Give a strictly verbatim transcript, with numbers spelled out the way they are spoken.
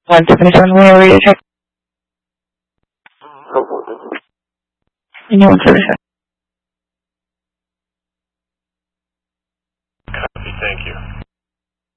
one seventy-seven, where were you check? Anyone service? Copy, thank you.